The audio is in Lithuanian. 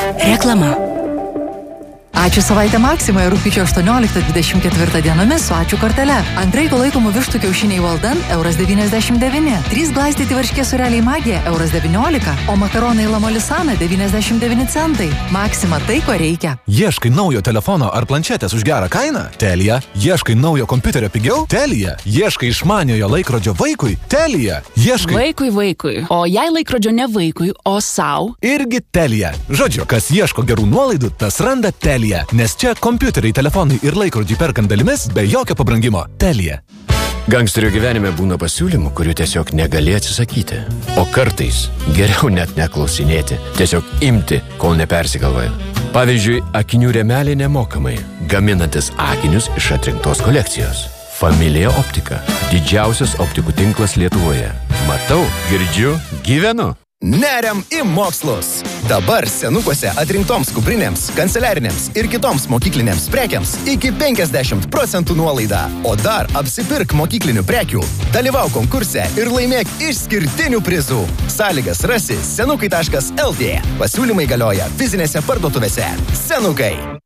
Reklama. Ačiū savaitę Maksimoje rugpjūčio 18-24 dienomis su ačiū kortele. Ant graikų laikomų vištų kiaušiniai Walden €99. 3 glaistyti varškės sūreliai Magija €19, o makaronai La Molisana 99 centai. Maksima tai, ko reikia. Ieškai naujo telefono ar planšetės už gerą kainą? Telia. Ieškai naujo kompiuterio pigiau? Telia. Ieškai išmaniojo laikrodžio vaikui? Telia. Ieškai... Vaikui. O jei laikrodžio ne vaikui, o sau? Irgi Telia. Žodžiu, kas ieško gerų nuolaidų, tas randa Telia. Nes čia kompiuteriai, telefonai ir laikrodžiai perkant dalimis be jokio pabrangimo. Telia. Gangsterio gyvenime būna pasiūlymų, kurių tiesiog negali atsisakyti. O kartais geriau net neklausinėti, tiesiog imti, kol nepersigalvoja. Pavyzdžiui, akinių rėmeliai nemokamai, gaminantis akinius iš atrinktos kolekcijos. Familija Optika. Didžiausias optikų tinklas Lietuvoje. Matau, girdžiu, gyvenu. Neriam į mokslus. Dabar senukuose atrinktoms kuprinėms, kanceliarinėms ir kitoms mokyklinėms prekiams iki 50% nuolaida. O dar apsipirk mokyklinių prekių, dalyvau konkurse ir laimėk išskirtinių prizų. Sąlygas rasi senukai.lt. Pasiūlymai galioja fizinėse parduotuvėse. Senukai.